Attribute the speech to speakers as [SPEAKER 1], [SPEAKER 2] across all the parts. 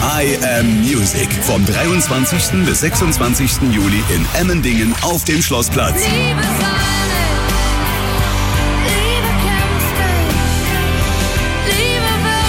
[SPEAKER 1] I Am Music. Vom 23. bis 26. Juli in Emmendingen auf dem Schlossplatz.
[SPEAKER 2] Liebe Sahne, Liebe kämpft nicht, Liebe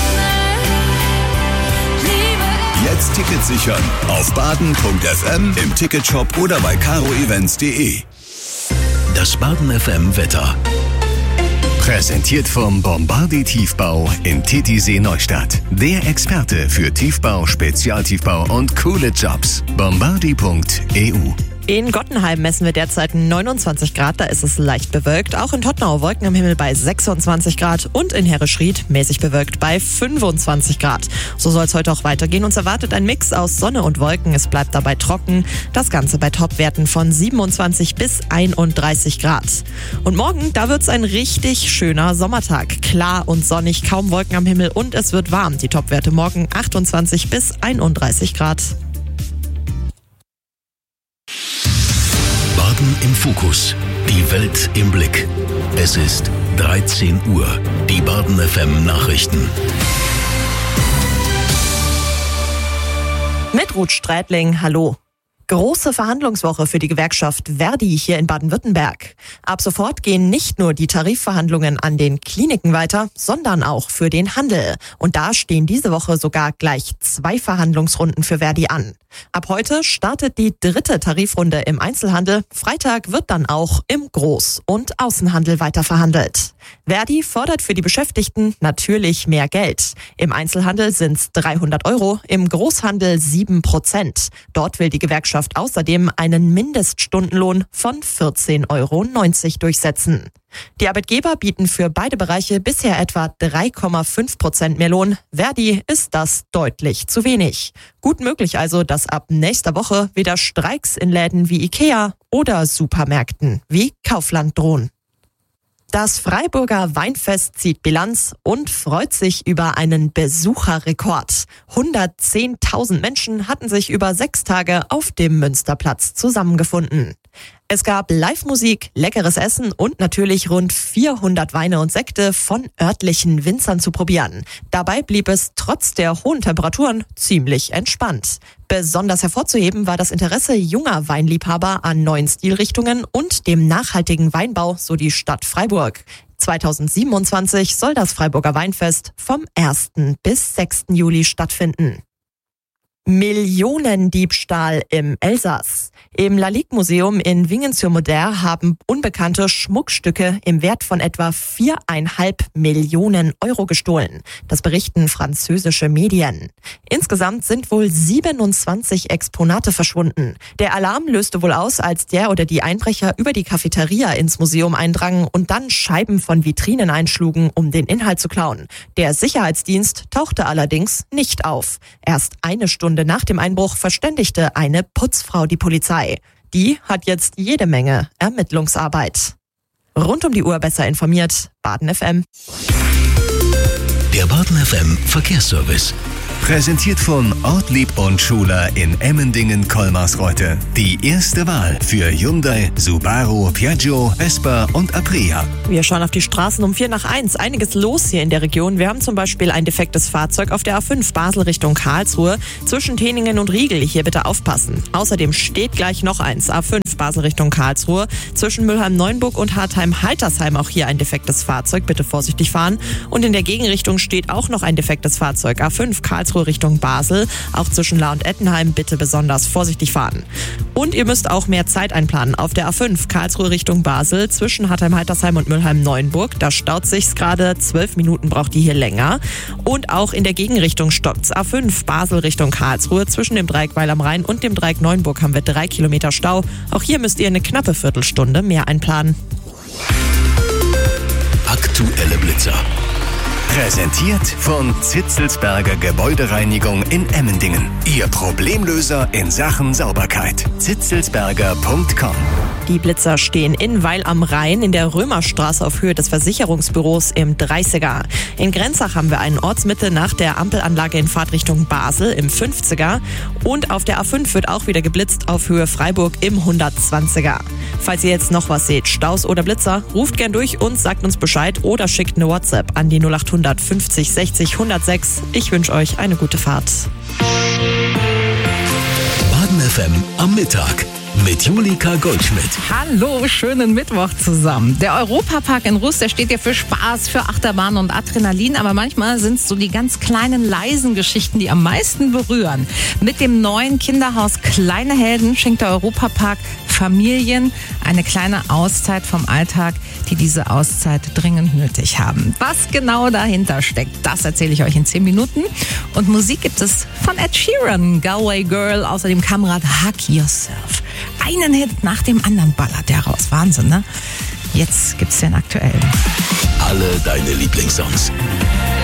[SPEAKER 2] wird nicht, Liebe.
[SPEAKER 1] Jetzt Tickets sichern auf baden.fm, im Ticketshop oder bei caroevents.de. Das Baden FM Wetter. Präsentiert vom Bombardier Tiefbau in Titisee Neustadt. Der Experte für Tiefbau, Spezialtiefbau und coole Jobs. Bombardier.eu.
[SPEAKER 3] In Gottenheim messen wir derzeit 29 Grad, da ist es leicht bewölkt. Auch in Tottenau Wolken am Himmel bei 26 Grad und in Herrischried mäßig bewölkt bei 25 Grad. So soll es heute auch weitergehen. Uns erwartet ein Mix aus Sonne und Wolken. Es bleibt dabei trocken. Das Ganze bei Topwerten von 27 bis 31 Grad. Und morgen, da wird es ein richtig schöner Sommertag. Klar und sonnig, kaum Wolken am Himmel und es wird warm. Die Topwerte morgen 28 bis 31 Grad.
[SPEAKER 1] Baden im Fokus. Die Welt im Blick. Es ist 13 Uhr. Die Baden FM Nachrichten.
[SPEAKER 3] Mit Ruth Strätling, hallo. Große Verhandlungswoche für die Gewerkschaft ver.di hier in Baden-Württemberg. Ab sofort gehen nicht nur die Tarifverhandlungen an den Kliniken weiter, sondern auch für den Handel. Und da stehen diese Woche sogar gleich 2 Verhandlungsrunden für ver.di an. Ab heute startet die 3. Tarifrunde im Einzelhandel. Freitag wird dann auch im Groß- und Außenhandel weiter verhandelt. ver.di fordert für die Beschäftigten natürlich mehr Geld. Im Einzelhandel sind es 300 €, im Großhandel 7%. Dort will die Gewerkschaft außerdem einen Mindeststundenlohn von 14,90 € durchsetzen. Die Arbeitgeber bieten für beide Bereiche bisher etwa 3,5% mehr Lohn. ver.di ist das deutlich zu wenig. Gut möglich also, dass ab nächster Woche wieder Streiks in Läden wie Ikea oder Supermärkten wie Kaufland drohen. Das Freiburger Weinfest zieht Bilanz und freut sich über einen Besucherrekord. 110.000 Menschen hatten sich über 6 Tage auf dem Münsterplatz zusammengefunden. Es gab Live-Musik, leckeres Essen und natürlich rund 400 Weine und Sekte von örtlichen Winzern zu probieren. Dabei blieb es trotz der hohen Temperaturen ziemlich entspannt. Besonders hervorzuheben war das Interesse junger Weinliebhaber an neuen Stilrichtungen und dem nachhaltigen Weinbau, so die Stadt Freiburg. 2027 soll das Freiburger Weinfest vom 1. bis 6. Juli stattfinden. Millionendiebstahl im Elsass. Im Lalique-Museum in Wingen-sur-Moder haben Unbekannte Schmuckstücke im Wert von etwa 4,5 Millionen € gestohlen. Das berichten französische Medien. Insgesamt sind wohl 27 Exponate verschwunden. Der Alarm löste wohl aus, als der oder die Einbrecher über die Cafeteria ins Museum eindrangen und dann Scheiben von Vitrinen einschlugen, um den Inhalt zu klauen. Der Sicherheitsdienst tauchte allerdings nicht auf. Erst eine Stunde nach dem Einbruch verständigte eine Putzfrau die Polizei. Die hat jetzt jede Menge Ermittlungsarbeit. Rund um die Uhr besser informiert, Baden FM.
[SPEAKER 1] Der Baden FM Verkehrsservice. Präsentiert von Ortlieb und Schuler in Emmendingen-Kolmarsreuth. Die erste Wahl für Hyundai, Subaru, Piaggio, Vespa und Aprilia.
[SPEAKER 3] Wir schauen auf die Straßen um 1:04. Einiges los hier in der Region. Wir haben zum Beispiel ein defektes Fahrzeug auf der A5 Basel Richtung Karlsruhe. Zwischen Teningen und Riegel, hier bitte aufpassen. Außerdem steht gleich noch eins, A5 Basel Richtung Karlsruhe. Zwischen Mülheim-Neuenburg und Hartheim-Haltersheim auch hier ein defektes Fahrzeug. Bitte vorsichtig fahren. Und in der Gegenrichtung steht auch noch ein defektes Fahrzeug. A5 Karlsruhe Richtung Basel. Auch zwischen Lahr und Ettenheim bitte besonders vorsichtig fahren. Und ihr müsst auch mehr Zeit einplanen. Auf der A5 Karlsruhe Richtung Basel zwischen Hartheim-Haltersheim und Mülheim-Neuenburg. Da staut sich's gerade. 12 Minuten braucht die hier länger. Und auch in der Gegenrichtung stockt's. A5 Basel Richtung Karlsruhe. Zwischen dem Dreieck Weil am Rhein und dem Dreieck Neuenburg haben wir 3 Kilometer Stau. Auch hier müsst ihr eine knappe Viertelstunde mehr einplanen.
[SPEAKER 1] Aktuelle Blitzer. Präsentiert von Zitzelsberger Gebäudereinigung in Emmendingen. Ihr Problemlöser in Sachen Sauberkeit. zitzelsberger.com
[SPEAKER 3] Die Blitzer stehen in Weil am Rhein in der Römerstraße auf Höhe des Versicherungsbüros im 30er. In Grenzach haben wir einen Ortsmitte nach der Ampelanlage in Fahrtrichtung Basel im 50er. Und auf der A5 wird auch wieder geblitzt auf Höhe Freiburg im 120er. Falls ihr jetzt noch was seht, Staus oder Blitzer, ruft gern durch und sagt uns Bescheid oder schickt eine WhatsApp an die 0800 50 60 106. Ich wünsche euch eine gute Fahrt.
[SPEAKER 1] Baden FM am Mittag mit Julika Goldschmidt.
[SPEAKER 4] Hallo, schönen Mittwoch zusammen. Der Europapark in Rust, der steht ja für Spaß, für Achterbahn und Adrenalin, aber manchmal sind es so die ganz kleinen, leisen Geschichten, die am meisten berühren. Mit dem neuen Kinderhaus Kleine Helden schenkt der Europapark Familien eine kleine Auszeit vom Alltag, die diese Auszeit dringend nötig haben. Was genau dahinter steckt, das erzähle ich euch in 10 Minuten. Und Musik gibt es von Ed Sheeran, Galway Girl, außerdem Kamerad Hug Yourself. Einen Hit nach dem anderen ballert der raus. Wahnsinn, ne? Jetzt gibt's den aktuellen.
[SPEAKER 1] Alle deine Lieblingssongs.